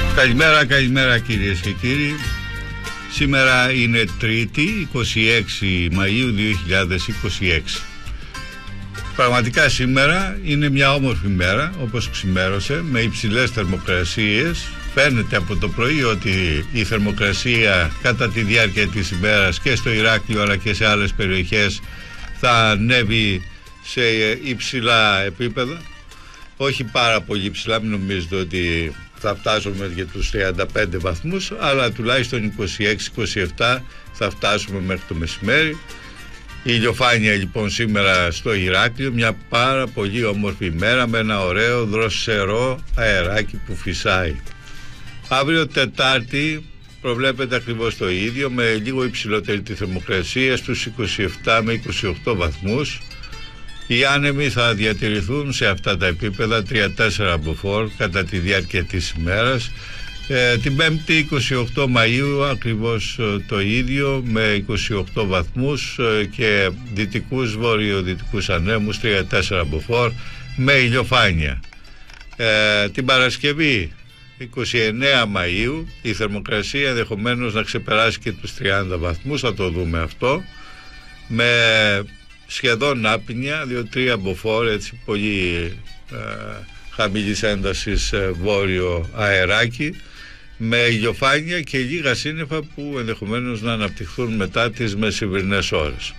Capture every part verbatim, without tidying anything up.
Καλημέρα, καλημέρα κυρίες και κύριοι. Σήμερα είναι Τρίτη, είκοσι έξι Μαΐου δύο χιλιάδες είκοσι έξι. Πραγματικά σήμερα είναι μια όμορφη μέρα, όπως ξημέρωσε, με υψηλές θερμοκρασίες. Φαίνεται από το πρωί ότι η θερμοκρασία κατά τη διάρκεια της ημέρας και στο Ηράκλειο αλλά και σε άλλες περιοχές θα ανέβει σε υψηλά επίπεδα. Όχι πάρα πολύ ψηλά, μην νομίζετε ότι θα φτάσουμε για τους τριάντα πέντε βαθμούς, αλλά τουλάχιστον είκοσι έξι είκοσι επτά θα φτάσουμε μέχρι το μεσημέρι. Η ηλιοφάνεια λοιπόν σήμερα στο Ηράκλειο, μια πάρα πολύ όμορφη ημέρα με ένα ωραίο δροσερό αεράκι που φυσάει. Αύριο Τετάρτη προβλέπεται ακριβώς το ίδιο, με λίγο υψηλότερη τη θερμοκρασία στους είκοσι επτά με είκοσι οκτώ βαθμούς. Οι άνεμοι θα διατηρηθούν σε αυτά τα επίπεδα τρία τέσσερα μποφόρ κατά τη διάρκεια της ημέρας. Ε, την Πέμπτη είκοσι οκτώ Μαΐου ακριβώς το ίδιο, με είκοσι οκτώ βαθμούς και δυτικούς βορειοδυτικούς ανέμους τρία τέσσερα μποφόρ με ηλιοφάνεια. Ε, την Παρασκευή είκοσι εννέα Μαΐου η θερμοκρασία ενδεχομένως να ξεπεράσει και τους τριάντα βαθμούς, θα το δούμε αυτό, με σχεδόν άπνοια, δύο τρία μποφόρ, έτσι πολύ ε, χαμηλής έντασης ε, βόρειο αεράκι, με ηλιοφάνεια και λίγα σύννεφα που ενδεχομένως να αναπτυχθούν μετά τις μεσημβρινές ώρες.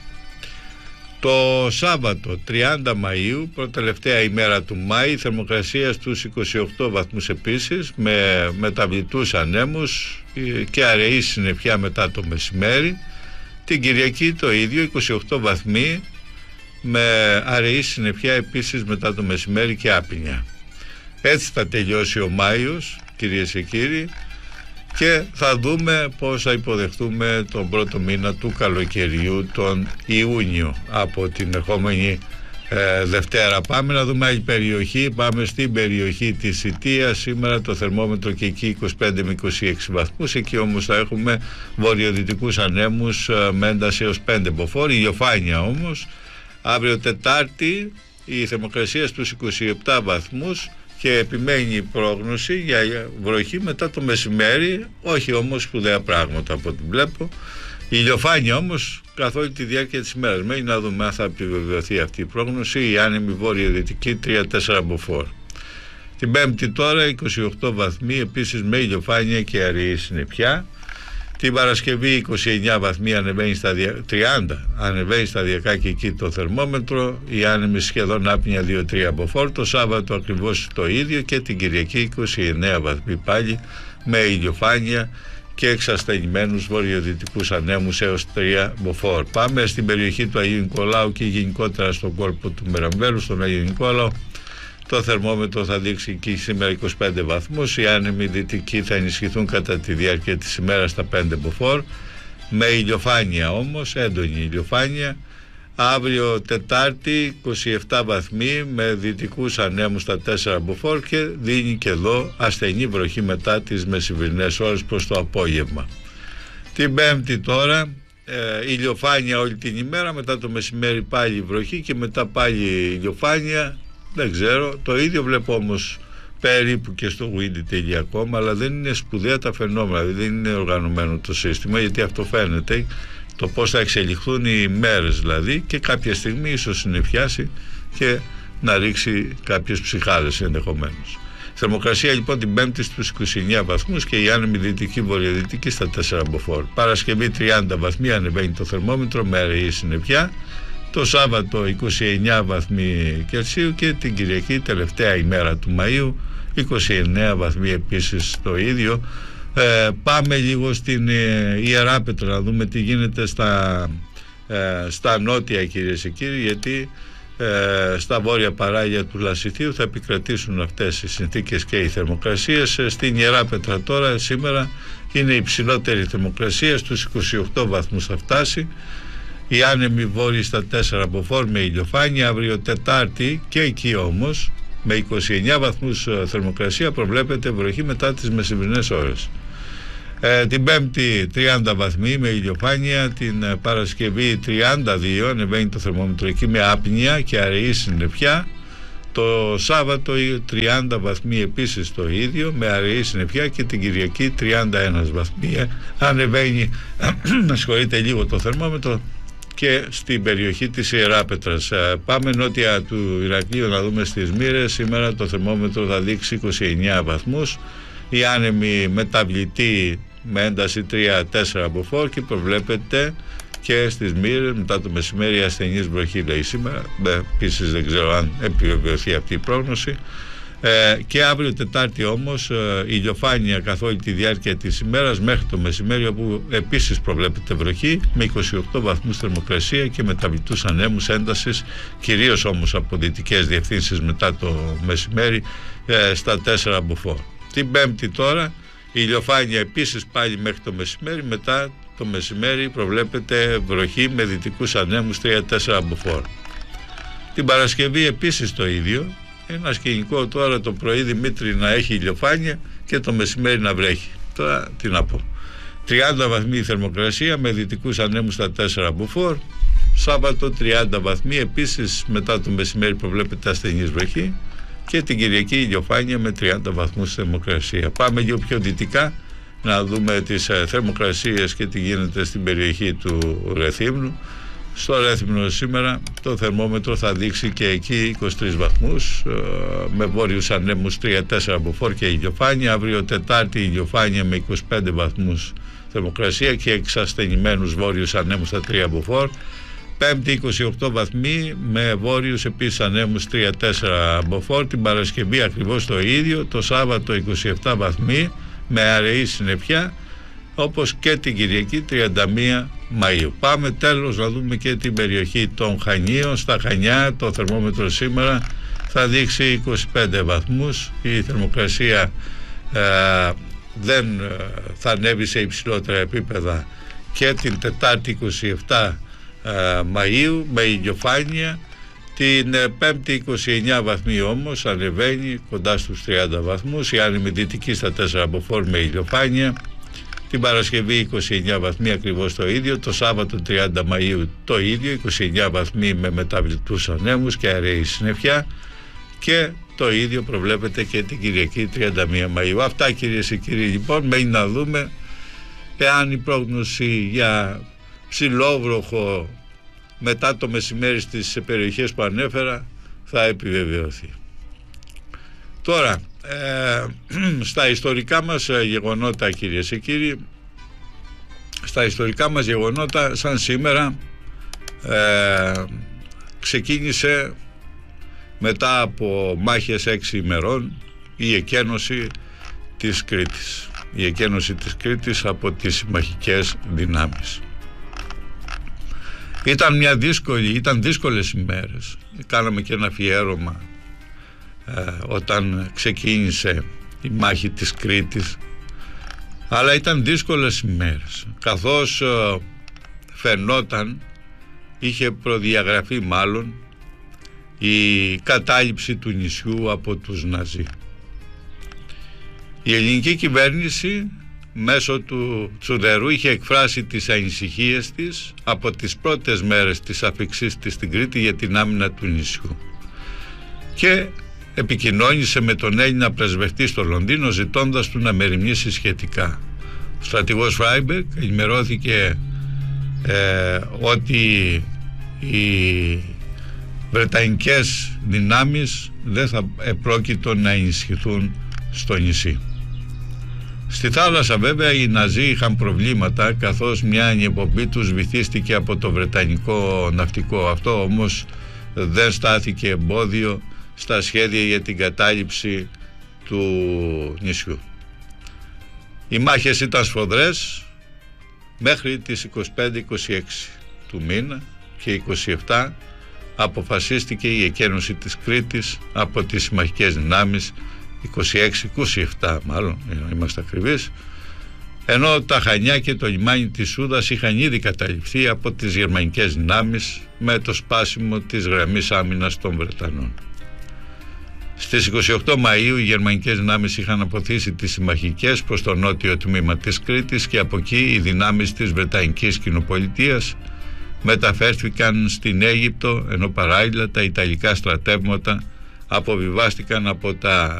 Το Σάββατο τριάντα Μαΐου, προτελευταία ημέρα του Μάη, θερμοκρασία στους είκοσι οκτώ βαθμούς επίσης, με μεταβλητούς ανέμους και αραιή συννεφιά μετά το μεσημέρι. Την Κυριακή το ίδιο, είκοσι οκτώ βαθμοί, με αραιή συννεφιά επίσης μετά το μεσημέρι και άπνοια. Έτσι θα τελειώσει ο Μάιος, κυρίες και κύριοι, και θα δούμε πώς θα υποδεχτούμε τον πρώτο μήνα του καλοκαιριού, τον Ιούνιο, από την ερχόμενη ε, Δευτέρα. Πάμε να δούμε άλλη περιοχή. Πάμε στην περιοχή της Ιττίας. Σήμερα το θερμόμετρο και εκεί είκοσι πέντε με είκοσι έξι βαθμούς. Εκεί όμως θα έχουμε βορειοδυτικούς ανέμους ε, με ένταση έως πέντε μποφόρ. Ηλιοφάνεια όμως. Αύριο Τετάρτη η θερμοκρασία στους είκοσι επτά βαθμούς και επιμένει η πρόγνωση για βροχή μετά το μεσημέρι, όχι όμως σπουδαία πράγματα από ό,τι βλέπω. Η ηλιοφάνεια όμως καθ' όλη τη διάρκεια της ημέρας. Μένει να δούμε αν θα επιβεβαιωθεί αυτή η πρόγνωση. Η άνεμη βόρειο-δυτική τρία τέσσερα μποφόρ. Την Πέμπτη τώρα είκοσι οκτώ βαθμοί επίσης με ηλιοφάνεια και αραιή συννεφιά. Την Παρασκευή είκοσι εννέα βαθμοί, ανεβαίνει στα τριάντα, ανεβαίνει σταδιακά και εκεί το θερμόμετρο. Η άνεμη σχεδόν άπνοια δύο τρία μποφόρ. Το Σάββατο ακριβώς το ίδιο και την Κυριακή είκοσι εννέα βαθμοί πάλι με ηλιοφάνεια και εξασθενημένους βορειοδυτικούς ανέμους έως τρία μποφόρ. Πάμε στην περιοχή του Αγίου Νικολάου και γενικότερα στον κόλπο του Μεραμβέλου, στον Αγίου Νικόλαο. Το θερμόμετρο θα δείξει εκεί σήμερα είκοσι πέντε βαθμούς. Οι άνεμοι δυτικοί θα ενισχυθούν κατά τη διάρκεια της ημέρας στα πέντε μποφόρ, με ηλιοφάνεια όμως, έντονη ηλιοφάνεια. Αύριο Τετάρτη είκοσι επτά βαθμοί με δυτικούς ανέμους στα τέσσερα μποφόρ και δίνει και εδώ ασθενή βροχή μετά τις μεσημβρινές ώρες προς το απόγευμα. Την Πέμπτη τώρα ε, ηλιοφάνεια όλη την ημέρα, μετά το μεσημέρι πάλι βροχή και μετά πάλι ηλιοφάνεια. Δεν ξέρω, το ίδιο βλέπω όμως περίπου και στο Windy ακόμα, αλλά δεν είναι σπουδαία τα φαινόμενα, δεν είναι οργανωμένο το σύστημα, γιατί αυτό φαίνεται, το πώς θα εξελιχθούν οι μέρες δηλαδή, και κάποια στιγμή ίσως συννεφιάσει και να ρίξει κάποιες ψυχάδες ενδεχομένως. Θερμοκρασία λοιπόν την Πέμπτη στους είκοσι εννέα βαθμούς και η άνεμη δυτική βορειοδυτική στα τέσσερα μποφόρ. Παρασκευή τριάντα βαθμοί, ανεβαίνει το θερμόμετρο με αραιή συννεφιά. Το Σάββατο είκοσι εννέα βαθμοί Κελσίου και την Κυριακή, τελευταία ημέρα του Μαΐου, είκοσι εννέα βαθμοί επίσης το ίδιο. Ε, πάμε λίγο στην ε, Ιεράπετρο να δούμε τι γίνεται στα, ε, στα νότια, κυρίες και κύριοι, γιατί ε, στα βόρεια παράλια του Λασιθίου θα επικρατήσουν αυτές οι συνθήκες και οι θερμοκρασίες. Στην Ιεράπετρα τώρα σήμερα είναι υψηλότερη θερμοκρασία, στους είκοσι οκτώ βαθμούς θα φτάσει. Οι άνεμοι βόρειοι στα τέσσερα μποφόρ με ηλιοφάνεια. Αύριο Τετάρτη και εκεί όμως με είκοσι εννέα βαθμούς θερμοκρασία προβλέπεται βροχή μετά τις μεσημβρινές ώρες. Ε, την Πέμπτη τριάντα βαθμοί με ηλιοφάνεια. Την Παρασκευή τριάντα δύο, ανεβαίνει το θερμόμετρο εκεί με άπνοια και αραιή συννεφιά. Το Σάββατο τριάντα βαθμοί επίσης το ίδιο, με αραιή συννεφιά, και την Κυριακή τριάντα ένα βαθμοί. Ανεβαίνει να συγχωρείτε λίγο το θερμόμετρο και στην περιοχή της Ιεράπετρας. Πάμε νότια του Ηρακλείου να δούμε στις Μοίρες. Σήμερα το θερμόμετρο θα δείξει είκοσι εννέα βαθμούς. Η άνεμη μεταβλητή με ένταση τρία τέσσερα από φορ, και προβλέπεται και στις Μοίρες μετά το μεσημέρι ασθενής βροχή, λέει σήμερα. Επίσης δεν ξέρω αν επιβεβαιωθεί αυτή η πρόγνωση. Ε, και αύριο Τετάρτη όμως ε, ηλιοφάνεια καθ' όλη τη διάρκεια της ημέρας μέχρι το μεσημέρι, όπου επίσης προβλέπεται βροχή με είκοσι οκτώ βαθμούς θερμοκρασία και μεταβλητούς ανέμους έντασης, κυρίως όμως από δυτικές διευθύνσεις μετά το μεσημέρι, ε, στα τέσσερα από φορ. Την Πέμπτη τώρα ηλιοφάνεια επίσης πάλι μέχρι το μεσημέρι, μετά το μεσημέρι προβλέπεται βροχή με δυτικούς ανέμους τρία τέσσερα από φορ. Την Παρασκευή επίσης το ίδιο. Ένα σκηνικό τώρα το πρωί, Δημήτρη, να έχει ηλιοφάνεια και το μεσημέρι να βρέχει. Τώρα τι να πω. τριάντα βαθμοί θερμοκρασία με δυτικούς ανέμους στα τέσσερα από φορ. Σάββατο τριάντα βαθμοί, επίσης μετά το μεσημέρι προβλέπεται ασθενής βροχή, και την Κυριακή ηλιοφάνεια με τριάντα βαθμούς θερμοκρασία. Πάμε λίγο πιο δυτικά να δούμε τις ε, θερμοκρασίες και τι γίνεται στην περιοχή του Ρεθύμνου. Στο Ρέθυμνο σήμερα το θερμόμετρο θα δείξει και εκεί είκοσι τρεις βαθμούς, ε, με βόρειους ανέμους τρία τέσσερα από φορ και ηλιοφάνεια. Αύριο Τετάρτη ηλιοφάνεια με είκοσι πέντε βαθμούς θερμοκρασία και εξασθενημένους βόρειους ανέμους στα τρία από φορ. Πέμπτη είκοσι οκτώ βαθμοί με βόρειους επίσης ανέμους τρία τέσσερα από φορ. Την Παρασκευή ακριβώς το ίδιο. Το Σάββατο είκοσι επτά βαθμοί με αραιή συννεφιά, όπως και την Κυριακή τριάντα μία Μαΐου. Πάμε τέλος να δούμε και την περιοχή των Χανίων. Στα Χανιά το θερμόμετρο σήμερα θα δείξει είκοσι πέντε βαθμούς. Η θερμοκρασία ε, δεν θα ανέβει σε υψηλότερα επίπεδα και την Τετάρτη είκοσι επτά ε, Μαΐου με ηλιοφάνεια. Την Πέμπτη είκοσι εννέα βαθμοί όμως, ανεβαίνει κοντά στους τριάντα βαθμούς. Η άνεμη δυτική στα τέσσερα από φορ με ηλιοφάνεια. Την Παρασκευή είκοσι εννέα βαθμοί ακριβώς το ίδιο. Το Σάββατο τριάντα Μαΐου το ίδιο, είκοσι εννέα βαθμοί με μεταβλητούς ανέμους και αραιή συννεφιά, και το ίδιο προβλέπεται και την Κυριακή τριάντα μία Μαΐου. Αυτά, κυρίες και κύριοι, λοιπόν. Μένει να δούμε εάν η πρόγνωση για ψηλόβροχο μετά το μεσημέρι στις περιοχές που ανέφερα θα επιβεβαιωθεί. Τώρα, ε, στα ιστορικά μας γεγονότα, κυρίες και κύριοι, στα ιστορικά μας γεγονότα, σαν σήμερα, ε, ξεκίνησε μετά από μάχες έξι ημερών η εκένωση της Κρήτης. Η εκένωση της Κρήτης από τις συμμαχικές δυνάμεις. Ήταν μια δύσκολη, ήταν δύσκολες ημέρες. Κάναμε και ένα αφιέρωμα ε, όταν ξεκίνησε η μάχη της Κρήτης, αλλά ήταν δύσκολες ημέρες, καθώς ε, φαινόταν, είχε προδιαγραφεί μάλλον, η κατάληψη του νησιού από τους Ναζί. Η ελληνική κυβέρνηση μέσω του Τσουδερού είχε εκφράσει τις ανησυχίες της από τις πρώτες μέρες της αφήξής της στην Κρήτη για την άμυνα του νησιού, και επικοινώνησε με τον Έλληνα πρεσβευτή στο Λονδίνο ζητώντας του να μεριμνήσει σχετικά. Ο στρατηγός Φράιμπεργκ ενημερώθηκε ε, ότι οι βρετανικές δυνάμεις δεν θα επρόκειτο να ενισχυθούν στο νησί. Στη θάλασσα βέβαια οι Ναζί είχαν προβλήματα, καθώς μια ανιεπομπή τους βυθίστηκε από το βρετανικό ναυτικό. Αυτό όμως δεν στάθηκε εμπόδιο στα σχέδια για την κατάληψη του νησιού. Οι μάχες ήταν σφοδρές μέχρι τις είκοσι πέντε είκοσι έξι του μήνα, και είκοσι επτά αποφασίστηκε η εκένωση της Κρήτης από τις συμμαχικές δυνάμεις, είκοσι έξι είκοσι επτά μάλλον, είμαστε ακριβείς, ενώ τα Χανιά και το λιμάνι της Σούδας είχαν ήδη καταληφθεί από τις γερμανικές δυνάμεις με το σπάσιμο της γραμμής άμυνας των Βρετανών. Στις είκοσι οκτώ Μαΐου οι γερμανικές δυνάμεις είχαν αποθήσει τις συμμαχικές προς το νότιο τμήμα της Κρήτης, και από εκεί οι δυνάμεις της Βρετανικής Κοινοπολιτείας μεταφέρθηκαν στην Αίγυπτο, ενώ παράλληλα τα Ιταλικά στρατεύματα αποβιβάστηκαν από τα